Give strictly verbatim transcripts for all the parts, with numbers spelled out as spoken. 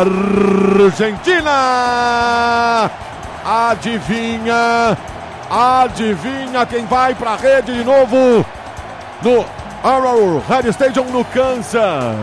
Argentina! Adivinha, adivinha quem vai para a rede de novo no Arrowhead Stadium no Kansas.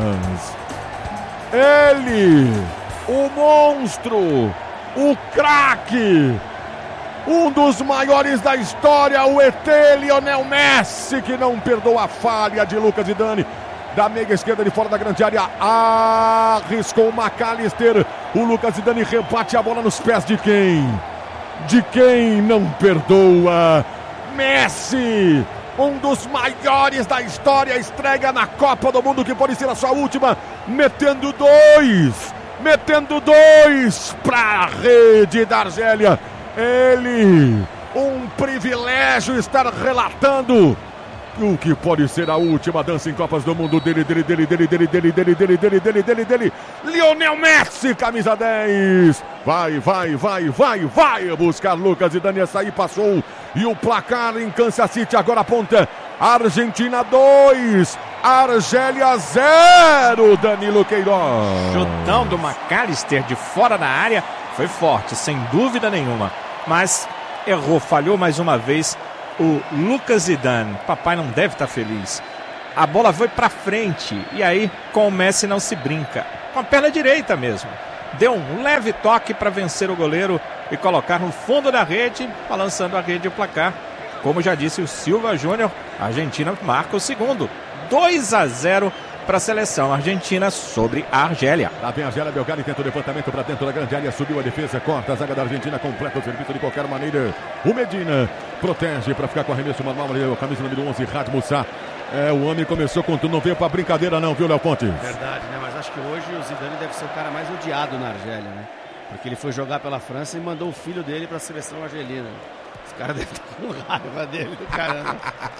Ele, o monstro, o craque, um dos maiores da história, o E T Lionel Messi, que não perdoa a falha de Lucas Zidane. Da meia esquerda de fora da grande área, arriscou o McAllister. O Lucas Zidane rebate a bola nos pés de quem? De quem não perdoa? Messi, um dos maiores da história, estreia na Copa do Mundo, que pode ser a sua última, metendo dois, metendo dois para a rede da Argélia. Ele, um privilégio estar relatando o que pode ser a última dança em Copas do Mundo dele, dele, dele, dele, dele, dele, dele, dele, dele, dele, dele, dele, Lionel Messi, camisa dez, vai, vai, vai, vai, vai buscar Lucas Zidane, essa aí passou, e o placar em Kansas City agora aponta, Argentina dois, Argélia zero, Danilo Queiroz. Chutão do McAllister de fora da área, foi forte, sem dúvida nenhuma, mas errou, falhou mais uma vez o Lucas Zidane. Papai não deve estar feliz. A bola foi para frente e aí com o Messi não se brinca. Com a perna direita mesmo. Deu um leve toque para vencer o goleiro e colocar no fundo da rede, balançando a rede e o placar. Como já disse o Silva Júnior, a Argentina marca o segundo. dois a zero para a seleção argentina sobre a Argélia. Lá vem a Argélia, Belgrado tenta o levantamento para dentro da grande área, subiu a defesa, corta a zaga da Argentina, completa o serviço de qualquer maneira. O Medina protege para ficar com arremesso manual, a camisa número onze, Rad Moussa. É, o homem começou com tudo, não veio para brincadeira não, viu, Léo Pontes? Verdade, né? Mas acho que hoje o Zidane deve ser o cara mais odiado na Argélia, né? Porque ele foi jogar pela França e mandou o filho dele para a seleção argelina. Os caras devem estar com raiva dele, caramba.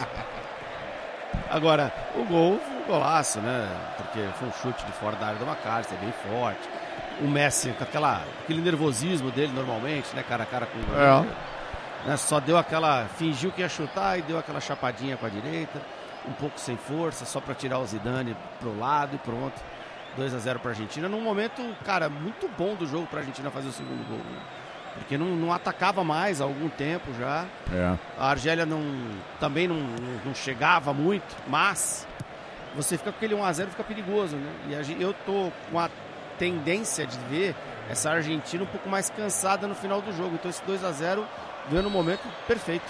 Agora, o gol foi um golaço, né? Porque foi um chute de fora da área do McAllister, bem forte. O Messi com aquela, aquele nervosismo dele normalmente, né? Cara a cara com o goleiro. É. Né? Só deu aquela... Fingiu que ia chutar e deu aquela chapadinha com a direita. Um pouco sem força, só para tirar o Zidane pro lado e pronto. dois a zero para a Argentina. Num momento, cara, muito bom do jogo para a Argentina fazer o segundo gol, né? Porque não, não atacava mais há algum tempo já. É. A Argélia não, também não, não chegava muito, mas você fica com aquele um a zero, fica perigoso, né? E a, eu tô com a tendência de ver essa Argentina um pouco mais cansada no final do jogo. Então esse dois a zero veio no momento perfeito.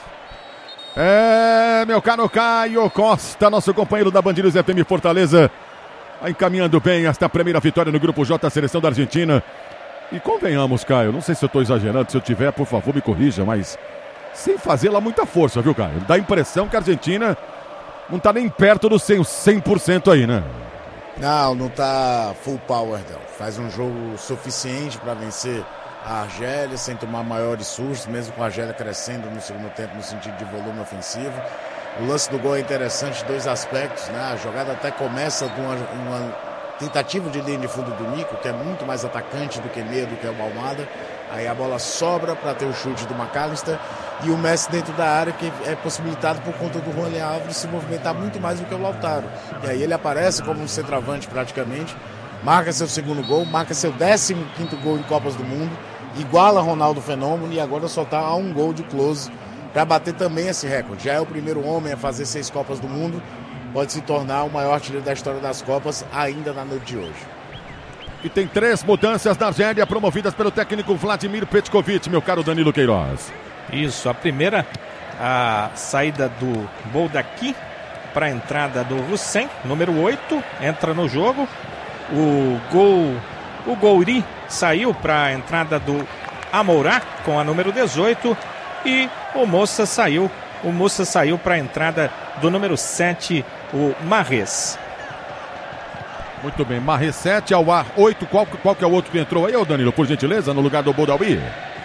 É, meu caro Caio Costa, nosso companheiro da Band News F M Fortaleza, vai encaminhando bem esta primeira vitória no Grupo J, a seleção da Argentina. E convenhamos, Caio, não sei se eu estou exagerando, se eu tiver, por favor, me corrija, mas sem fazer lá muita força, viu, Caio? Dá a impressão que a Argentina não está nem perto do cem por cento aí, né? Não, não está full power, não. Faz um jogo suficiente para vencer a Argélia, sem tomar maiores sustos, mesmo com a Argélia crescendo no segundo tempo no sentido de volume ofensivo. O lance do gol é interessante, dois aspectos, né? A jogada até começa com uma... uma tentativa de linha de fundo do Nico, que é muito mais atacante do que meia, do que o Almada. Aí a bola sobra para ter o chute do McAllister e o Messi dentro da área, que é possibilitado por conta do Julián Álvares se movimentar muito mais do que o Lautaro. E aí ele aparece como um centroavante praticamente, marca seu segundo gol, marca seu décimo quinto gol em Copas do Mundo, iguala Ronaldo Fenômeno e agora só está a um gol de Klose para bater também esse recorde. Já é o primeiro homem a fazer seis Copas do Mundo, pode se tornar o maior artilheiro da história das Copas ainda na noite de hoje. E tem três mudanças na Argélia promovidas pelo técnico Vladimir Petkovic, meu caro Danilo Queiroz. Isso, a primeira, a saída do Boldaki para a entrada do Hussein, número oito, entra no jogo. O gol, o Gouri saiu para a entrada do Amourá com a número dezoito e o Moça saiu, o Moça saiu para a entrada do número sete, o Marrez. Muito bem, Marrez sete ao ar oito, qual, qual que é o outro que entrou aí, ô Danilo, por gentileza, no lugar do Boudaoui?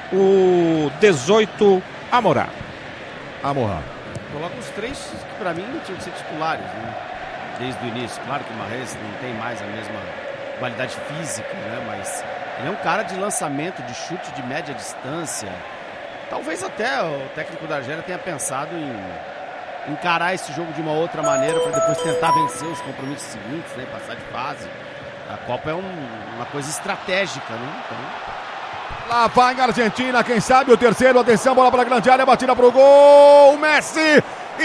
O dezoito, Amourá. Amourá. Coloca os três que para mim tinham que ser titulares, né? Desde o início. Claro que o Marrez não tem mais a mesma qualidade física, né? Mas ele é um cara de lançamento, de chute de média distância. Talvez até o técnico da Argélia tenha pensado em encarar esse jogo de uma outra maneira para depois tentar vencer os compromissos seguintes, né? Passar de fase. A Copa é um, uma coisa estratégica, né? Então... Lá vai a Argentina, quem sabe o terceiro, atenção, bola para a grande área, batida para o gol, Messi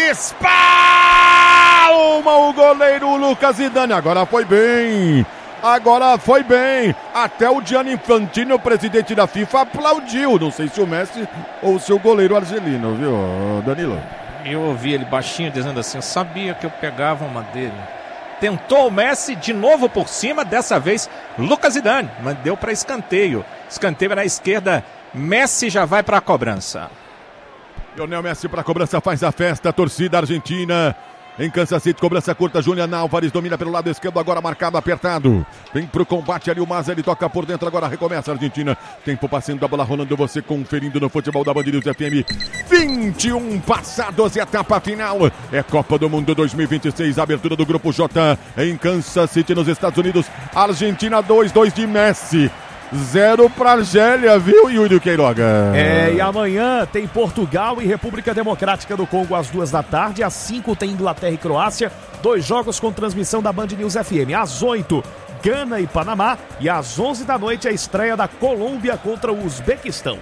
espalma o goleiro Lucas Zidane, agora foi bem, agora foi bem, até o Gianni Infantino, o presidente da FIFA, aplaudiu, não sei se o Messi ou se o goleiro argelino, viu, Danilo? Eu ouvi ele baixinho dizendo assim, eu sabia que eu pegava uma dele. Tentou o Messi de novo por cima, dessa vez Lucas Zidane, mas deu para escanteio. Escanteio na esquerda, Messi já vai para a cobrança. Lionel Messi para a cobrança, faz a festa, a torcida argentina. Em Kansas City, cobrança curta, Julián Álvares domina pelo lado esquerdo, agora marcado, apertado. Vem pro combate ali o Maza, ele toca por dentro, agora recomeça a Argentina. Tempo passando, a bola rolando, você conferindo no futebol da Band News F M. vinte e um passados, etapa final. É Copa do Mundo dois mil e vinte e seis, abertura do Grupo J em Kansas City, nos Estados Unidos. Argentina dois, dois de Messi. Zero para Argélia, viu, Yuri Queiroga? É, e amanhã tem Portugal e República Democrática do Congo às duas da tarde. Às cinco tem Inglaterra e Croácia. Dois jogos com transmissão da Band News F M. Às oito, Gana e Panamá. E às onze da noite, a estreia da Colômbia contra o Uzbequistão.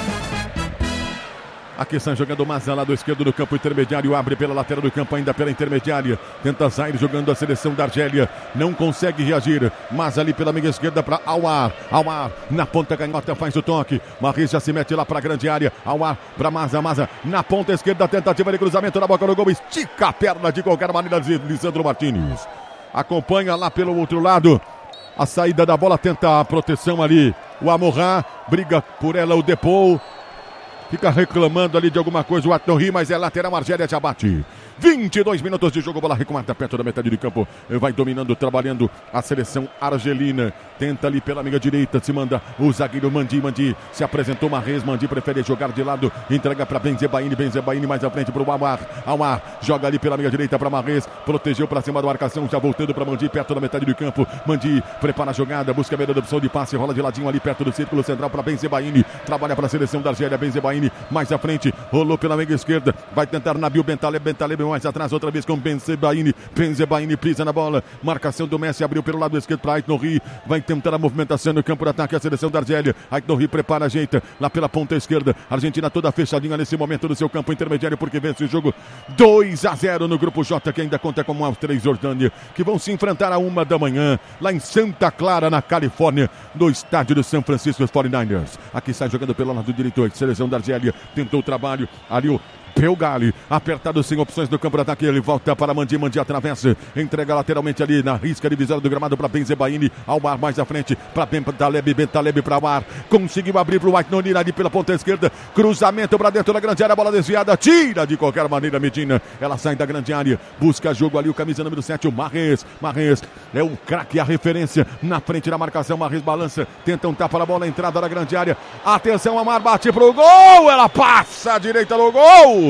Aqui estão jogando o Maza, lado esquerdo do campo intermediário, abre pela lateral do campo, ainda pela intermediária, tenta sair jogando a seleção da Argélia, não consegue reagir, Maza ali pela meia esquerda para Aouar, Aouar na ponta canhota faz o toque, Mahrez já se mete lá para a grande área, Aouar para Maza, Maza na ponta esquerda, tentativa de cruzamento na boca do gol, estica a perna de qualquer maneira, Lisandro Martínez, acompanha lá pelo outro lado, a saída da bola, tenta a proteção ali, o Amorá, briga por ela o Depou, fica reclamando ali de alguma coisa o Atnohi, mas é lateral, Argélia já bate. vinte e dois minutos de jogo, bola recuada perto da metade do campo. Vai dominando, trabalhando a seleção argelina. Tenta ali pela amiga direita, se manda o zagueiro Mandi, Mandi se apresentou, Mahrez, Mandi prefere jogar de lado, entrega para Benzebaini, Benzebaini mais à frente para o Aouar, Aouar joga ali pela amiga direita para Mahrez, protegeu para cima da marcação, já voltando para Mandi, perto da metade do campo. Mandi prepara a jogada, busca a melhor opção de passe, rola de ladinho ali perto do círculo central para Benzebaini, trabalha para a seleção da Argélia, Benzebaini mais à frente, rolou pela amiga esquerda, vai tentar Nabil Bentaleb, Bentaleb mais atrás, outra vez com Benzebaini, Benzebaini pisa na bola, marcação do Messi, abriu pelo lado esquerdo para Aitnohi, vai tentar a movimentação no campo de ataque, a seleção da Argélia, Aitnohi prepara, ajeita, lá pela ponta esquerda, Argentina toda fechadinha nesse momento do seu campo intermediário, porque vence o jogo dois a zero no Grupo J, que ainda conta com Áustria e Jordânia, que vão se enfrentar a uma da manhã, lá em Santa Clara, na Califórnia, no estádio do San Francisco forty-niners. Aqui sai jogando pelo lado direito, a seleção da Argélia, tentou o trabalho, ali o Pelgali, apertado sem opções no campo de ataque, ele volta para Mandi, Mandi atravessa, entrega lateralmente ali na risca divisória do gramado para Benzebaini, Aouar mais à frente para Bentaleb, Bentaleb para Aouar, conseguiu abrir para o Aitnohi ali pela ponta esquerda, cruzamento para dentro da grande área, bola desviada, tira de qualquer maneira Medina, ela sai da grande área, busca jogo ali o camisa número sete, o Mahrez, Mahrez é o craque, a referência, na frente da marcação, Mahrez balança, tenta um tapa na bola, entrada da grande área, atenção, Aouar bate pro gol, ela passa à direita do gol,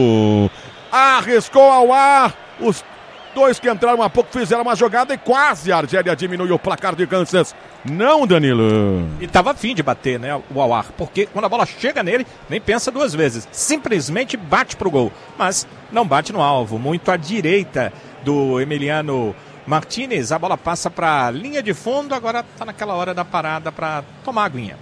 arriscou ao ar, os dois que entraram há pouco fizeram uma jogada e quase a Argélia diminuiu o placar de Kansas. Não, Danilo. E estava afim de bater, né, o Aouar, porque quando a bola chega nele, nem pensa duas vezes, simplesmente bate pro gol, mas não bate no alvo, muito à direita do Emiliano Martínez, a bola passa para a linha de fundo, agora está naquela hora da parada para tomar aguinha.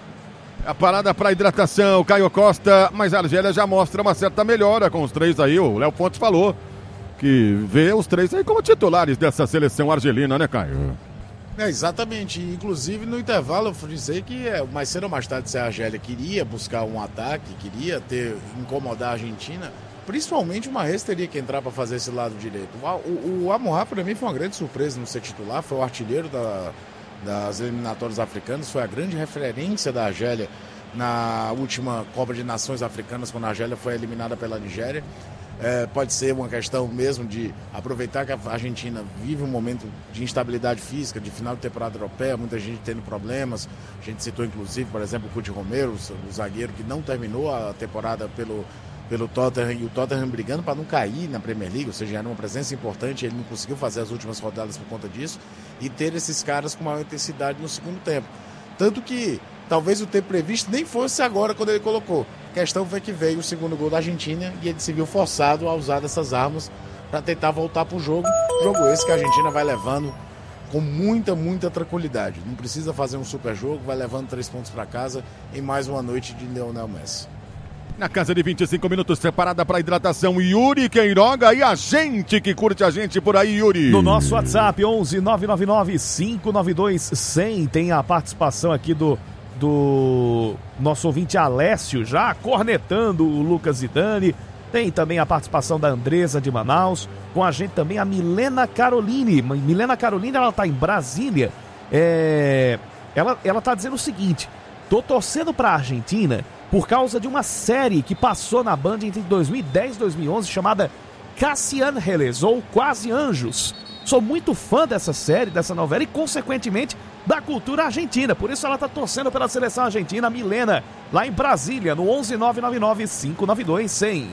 A parada para hidratação, Caio Costa, mas a Argélia já mostra uma certa melhora com os três aí. O Léo Fontes falou que vê os três aí como titulares dessa seleção argelina, né, Caio? É, exatamente. Inclusive, no intervalo, eu disse que é, mais cedo ou mais tarde, se a Argélia queria buscar um ataque, queria ter, incomodar a Argentina, principalmente o Mahrez teria que entrar para fazer esse lado direito. O, o, o Amorá, para mim, foi uma grande surpresa não ser titular, foi o artilheiro da... das eliminatórias africanas, foi a grande referência da Argélia na última Copa de Nações Africanas, quando a Argélia foi eliminada pela Nigéria. É, pode ser uma questão mesmo de aproveitar que a Argentina vive um momento de instabilidade física, de final de temporada europeia, muita gente tendo problemas. A gente citou inclusive, por exemplo, o Cuti Romero, o zagueiro que não terminou a temporada pelo, pelo Tottenham, e o Tottenham brigando para não cair na Premier League, ou seja, era uma presença importante, ele não conseguiu fazer as últimas rodadas por conta disso, e ter esses caras com maior intensidade no segundo tempo. Tanto que talvez o tempo previsto nem fosse agora quando ele colocou. A questão foi que veio o segundo gol da Argentina e ele se viu forçado a usar dessas armas para tentar voltar para o jogo. Jogo esse que a Argentina vai levando com muita, muita tranquilidade. Não precisa fazer um super jogo, vai levando três pontos para casa em mais uma noite de Lionel Messi. Na casa de vinte e cinco minutos, separada para hidratação, Yuri Queiroga e a gente que curte a gente por aí, Yuri. No nosso WhatsApp, onze nove nove nove, cinco nove dois, cem, tem a participação aqui do, do nosso ouvinte Alessio, já cornetando o Lucas Zidane. Tem também a participação da Andresa de Manaus, com a gente também a Milena Caroline. Milena Caroline, ela tá em Brasília. É... Ela, ela tá dizendo o seguinte: tô torcendo pra Argentina por causa de uma série que passou na Band entre dois mil e dez e dois mil e onze, chamada Casi Ángeles, ou Quase Anjos. Sou muito fã dessa série, dessa novela e, consequentemente, da cultura argentina. Por isso ela está torcendo pela seleção argentina, Milena, lá em Brasília, no onze nove nove nove, cinco nove dois, cem.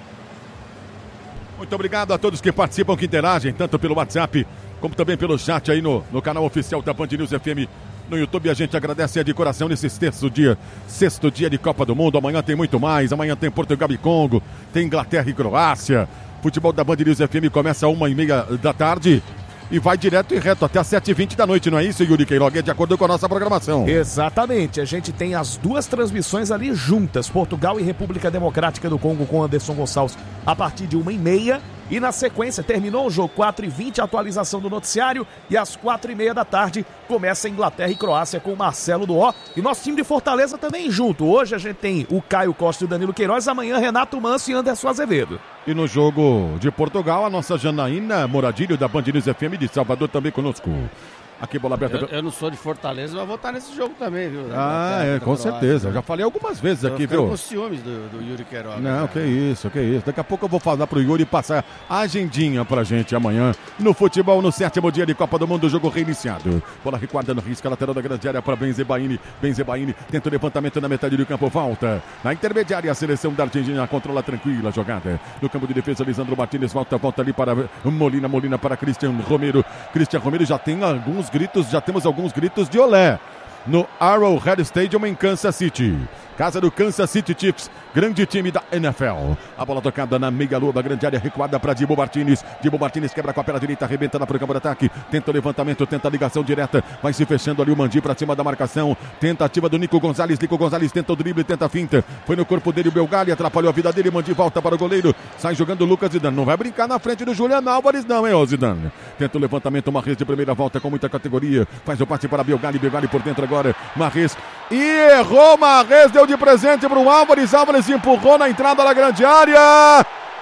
Muito obrigado a todos que participam, que interagem, tanto pelo WhatsApp, como também pelo chat aí no, no canal oficial da Band News F M. No YouTube a gente agradece de coração nesse sexto dia, sexto dia de Copa do Mundo. Amanhã tem muito mais, amanhã tem Portugal e Congo, tem Inglaterra e Croácia. Futebol da Band News F M começa às uma e meia da tarde e vai direto e reto até às sete e vinte da noite, não é isso, Yuri Queiroga? É de acordo com a nossa programação. Exatamente, a gente tem as duas transmissões ali juntas, Portugal e República Democrática do Congo com Anderson Gonçalves a partir de uma e meia. E na sequência, terminou o jogo quatro e vinte, atualização do noticiário. E às quatro e meia da tarde, começa Inglaterra e Croácia com o Marcelo Duó. E nosso time de Fortaleza também junto. Hoje a gente tem o Caio Costa e o Danilo Queiroz. Amanhã, Renato Manso e Anderson Azevedo. E no jogo de Portugal, a nossa Janaína Moradilho, da Band News F M de Salvador, também conosco. Aqui, bola aberta. Eu, eu não sou de Fortaleza, mas vou estar nesse jogo também, viu? Ah, é, com certeza. Já falei algumas vezes aqui, viu? Eu com ciúmes do, do Yuri Queiroga. Não, que isso, que isso. Daqui a pouco eu vou falar pro Yuri passar a agendinha pra gente amanhã no futebol, no sétimo dia de Copa do Mundo, jogo reiniciado. Bola recuada no risco, lateral da grande área para Benzebaini. Benzebaini tenta o levantamento na metade do campo, volta. Na intermediária, a seleção da Argentina controla tranquila a jogada. No campo de defesa, Lisandro Martínez volta, volta ali para Molina, Molina para Cristian Romero. Cristian Romero já tem alguns gritos, já temos alguns gritos de olé no Arrowhead Stadium em Kansas City. Casa do Kansas City Chiefs, grande time da N F L. A bola tocada na meia-lua da grande área, recuada para Dibu Martínez. Dibu Martínez quebra com a perna direita, arrebenta para o campo de ataque. Tenta o levantamento, tenta a ligação direta. Vai se fechando ali o Mandi para cima da marcação. Tentativa do Nico Gonzalez. Nico Gonzalez tenta o drible, tenta a finta. Foi no corpo dele o Belgali, atrapalhou a vida dele. Mandi volta para o goleiro. Sai jogando o Lucas Zidane. Não vai brincar na frente do Juliano Álvares, não, hein, ô Zidane? Tenta o levantamento, Marrez de primeira volta com muita categoria. Faz o passe para Belgali. Belgali por dentro agora. Marrez. E errou, Marrez, deu de presente para o Álvares. Álvares empurrou na entrada da grande área.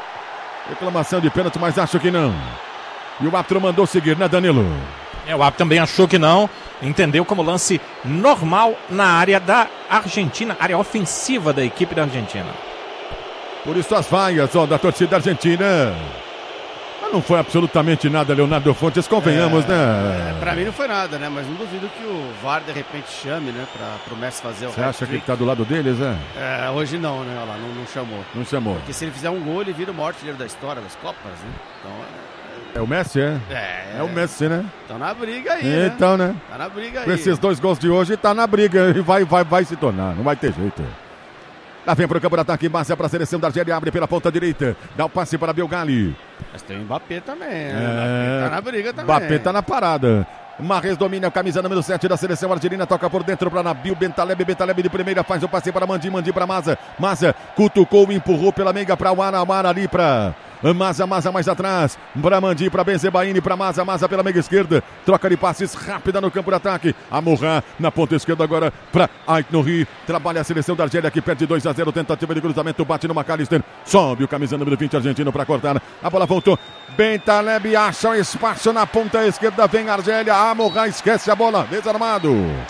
Reclamação de pênalti, mas acho que não. E o árbitro mandou seguir, né, Danilo? É, o árbitro também achou que não. Entendeu como lance normal na área da Argentina, área ofensiva da equipe da Argentina. Por isso as vaias, ó, da torcida argentina. Mas não foi absolutamente nada, Leonardo Fontes, convenhamos, é, né? É, pra mim não foi nada, né? Mas não duvido que o V A R de repente chame, né? Pra, pro Messi fazer o Você acha que ele tá do lado deles, né? É, hoje não, né? Olha lá, não, não chamou. Não chamou. Porque se ele fizer um gol, ele vira o maior artilheiro da história das Copas, né? Então é... É o Messi, é? É, é o Messi, né? Tá na briga aí, então, né? né? Tá na briga aí. Com esses dois gols de hoje, tá na briga e vai, vai, vai se tornar, não vai ter jeito. Lá vem para o campo de ataque, Márcia para a seleção da Argélia, abre pela ponta direita, dá o passe para Belgali. Mas tem o Mbappé também, né? É... Mbappé tá na briga também. Mbappé tá na parada. Marrez domina a camisa número sete da seleção argelina, toca por dentro para Nabil Bentaleb, Bentaleb de primeira, faz o passe para Mandi, Mandi para Maza, Maza cutucou, empurrou pela meiga para o Aramar ali para Maza, Maza mais atrás, para Mandi, para Benzebaini, para Maza, Maza pela meiga esquerda, troca de passes rápida no campo de ataque, Amorra na ponta esquerda agora para Ait Nouri, trabalha a seleção da Argélia que perde dois a zero, tentativa de cruzamento, bate no McAllister, sobe o camisa número vinte argentino para cortar, a bola voltou, Bentaleb acha o espaço na ponta esquerda, vem a Argélia, Amorra esquece a bola, desarmado.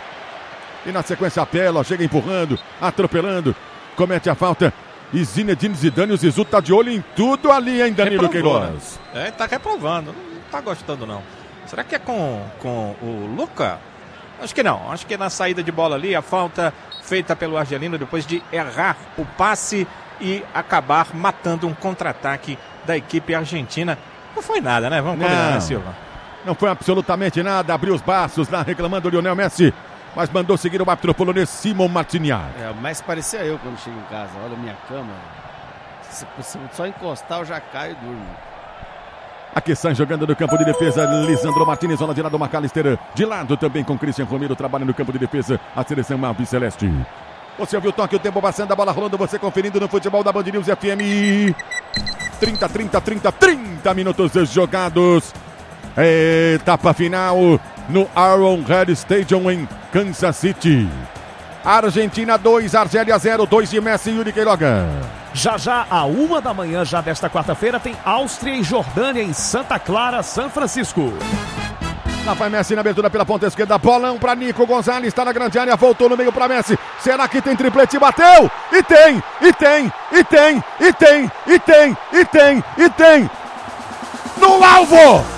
E na sequência apela, chega empurrando, atropelando, comete a falta. E Zinedine Zidane, o Zizu tá de olho em tudo ali, hein, Danilo Queiroz? É, tá reprovando, não tá gostando não. Será que é com, com o Luca? Acho que não, acho que é na saída de bola ali, a falta feita pelo argelino depois de errar o passe e acabar matando um contra-ataque da equipe argentina. Não foi nada, né? Vamos combinar, né, Silva? Não foi absolutamente nada, abriu os braços lá reclamando o Lionel Messi, mas mandou seguir o árbitro polonês Simon Martiniak. É, mas parecia eu quando chego em casa. Olha a minha cama. Se, se só encostar eu já caio e durmo. Aqui sai jogando no campo de defesa, Lisandro Martinez, zona de lado, McAllister. De lado também com Christian Romero, trabalha no campo de defesa, a seleção alviceleste. Você ouviu o toque, o tempo passando, a bola rolando, você conferindo no futebol da Band News F M. trinta, trinta, trinta, trinta minutos jogados. Etapa final no Arrowhead Stadium em Kansas City. Argentina dois, Argélia zero, dois de Messi e Yuri Queiroga. Já já, à uma da manhã, já desta quarta-feira, tem Áustria e Jordânia em Santa Clara, São Francisco. Lá vai Messi na abertura pela ponta esquerda, bolão para Nico Gonzalez, está na grande área, voltou no meio para Messi. Será que tem triplete? Bateu! E tem! E tem! E tem! E tem! E tem! E tem! E tem! No alvo!